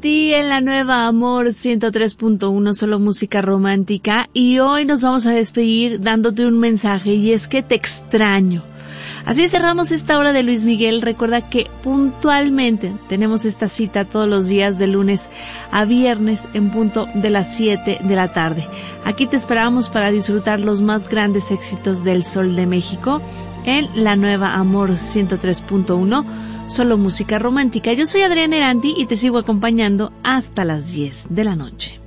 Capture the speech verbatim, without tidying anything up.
ti en la nueva Amor ciento tres punto uno, solo música romántica, y hoy nos vamos a despedir dándote un mensaje, y es que te extraño. Así cerramos esta hora de Luis Miguel. Recuerda que puntualmente tenemos esta cita todos los días de lunes a viernes en punto de las siete de la tarde. Aquí te esperamos para disfrutar los más grandes éxitos del Sol de México en la nueva Amor ciento tres punto uno, solo música romántica. Yo soy Adriana Eranti y te sigo acompañando hasta las diez de la noche.